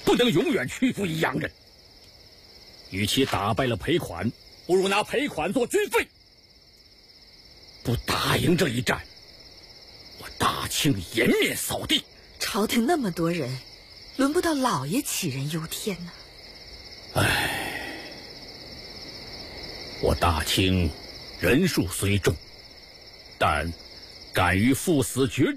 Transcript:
不能永远屈服于洋人。与其打败了赔款，不如拿赔款做军费。不打赢这一战，我大清颜面扫地。 朝廷那么多人，轮不到老爷杞人忧天呢。 我大清人数虽众，但敢于赴死决